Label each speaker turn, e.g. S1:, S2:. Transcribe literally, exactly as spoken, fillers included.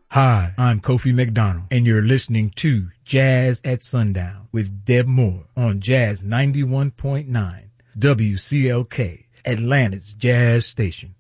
S1: Hi, I'm Kofi McDonald, and you're listening to Jazz at Sundown with Deb Moore on Jazz ninety-one point nine W C L K, Atlanta's Jazz Station.